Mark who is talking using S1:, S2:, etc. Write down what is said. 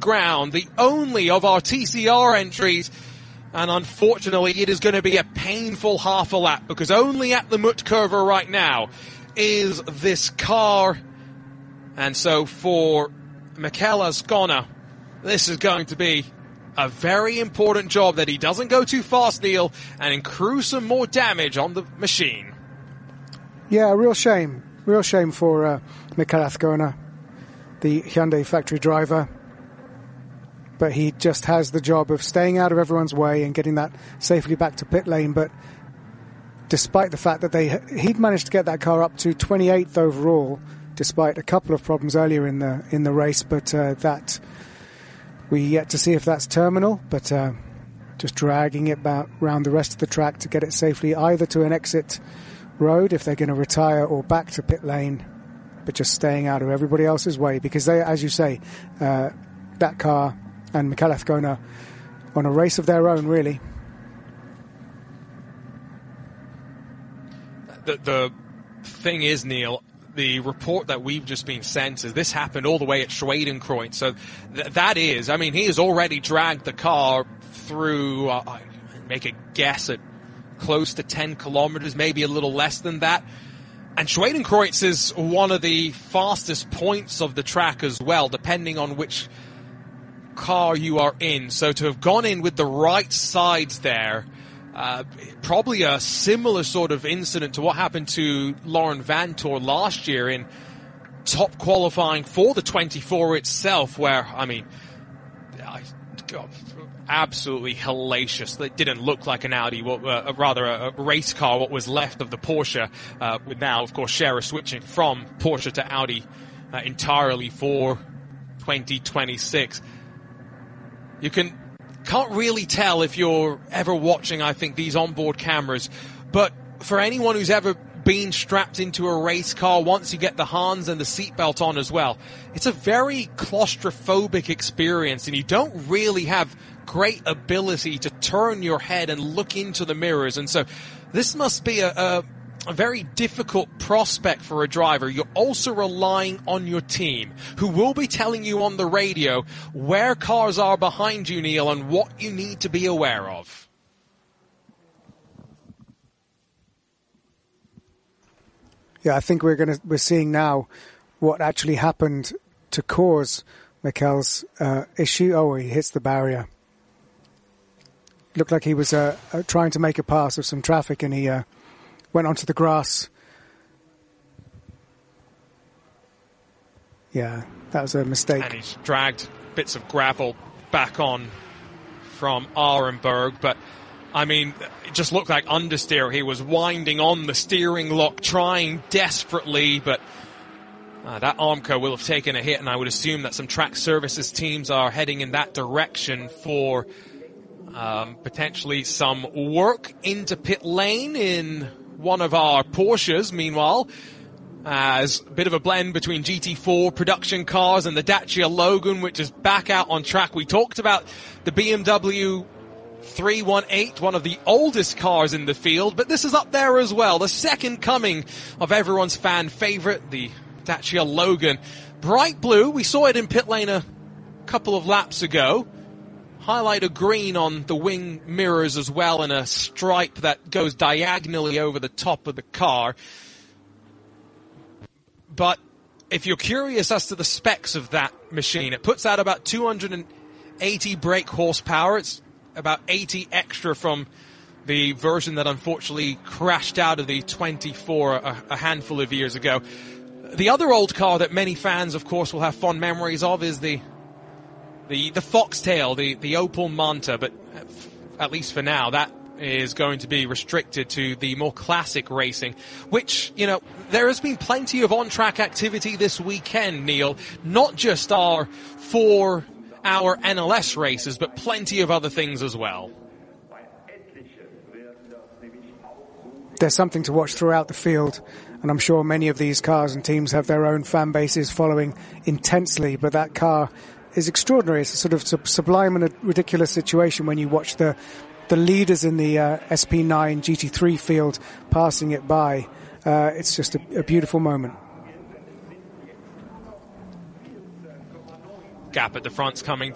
S1: ground, the only of our TCR entries. And unfortunately, it is going to be a painful half a lap, because only at the Mutkurva right now is this car. And so for Mikel Azcona, this is going to be a very important job that he doesn't go too fast, Neil, and accrue some more damage on the machine.
S2: Yeah, a real shame. Real shame for Mikel Azcona, the Hyundai factory driver. But he just has the job of staying out of everyone's way and getting that safely back to pit lane. But despite the fact that he'd managed to get that car up to 28th overall, despite a couple of problems earlier in the race, but that we yet to see if that's terminal. But just dragging it back around the rest of the track to get it safely either to an exit road if they're going to retire, or back to pit lane, but just staying out of everybody else's way, because they, as you say, that car and Mikel Azcona on a race of their own, really.
S1: The thing is, Neil, the report that we've just been sent is this happened all the way at Schwedenkreuz. So that is, I mean, he has already dragged the car through, make a guess, at close to 10 kilometers, maybe a little less than that. And Schwedenkreuz is one of the fastest points of the track as well, depending on which car you are in. So to have gone in with the right sides there, probably a similar sort of incident to what happened to Laurent Vanthoor last year in top qualifying for the 24 itself, where, I mean, absolutely hellacious. It didn't look like an Audi, rather a race car, what was left of the Porsche, with now, of course, Scherer switching from Porsche to Audi entirely for 2026. You can't really tell if you're ever watching, I think, these onboard cameras, but for anyone who's ever been strapped into a race car, once you get the Hans and the seatbelt on as well, it's a very claustrophobic experience, and you don't really have great ability to turn your head and look into the mirrors. And so this must be a very difficult prospect for a driver. You're also relying on your team, who will be telling you on the radio where cars are behind you, Neil, and what you need to be aware of.
S2: Yeah, I think we're seeing now what actually happened to cause Mikel's issue. Oh, he hits the barrier. Looked like he was trying to make a pass of some traffic, and he went onto the grass. Yeah, that was a mistake.
S1: And he's dragged bits of gravel back on from Arenberg, but I mean, it just looked like understeer. He was winding on the steering lock, trying desperately, but that Armco will have taken a hit, and I would assume that some track services teams are heading in that direction for potentially some work into pit lane in one of our Porsches. Meanwhile, as a bit of a blend between GT4 production cars and the Dacia Logan, which is back out on track. We talked about the BMW 318, one of the oldest cars in the field, but this is up there as well. The second coming of everyone's fan favorite, the Dacia Logan. Bright blue, we saw it in pit lane a couple of laps ago. Highlight of green on the wing mirrors as well, and a stripe that goes diagonally over the top of the car. But if you're curious as to the specs of that machine, it puts out about 280 brake horsepower. It's about 80 extra from the version that unfortunately crashed out of the 24 a handful of years ago. The other old car that many fans, of course, will have fond memories of is the Foxtail, the Opel Manta, but at least for now, that is going to be restricted to the more classic racing, which, you know, there has been plenty of on-track activity this weekend, Neil, not just our 4-hour NLS races, but plenty of other things as well.
S2: There's something to watch throughout the field, and I'm sure many of these cars and teams have their own fan bases following intensely, but that car is extraordinary. It's a sort of sublime and a ridiculous situation when you watch the leaders in the SP9 GT3 field passing it by. It's just a beautiful moment.
S1: Gap at the front's coming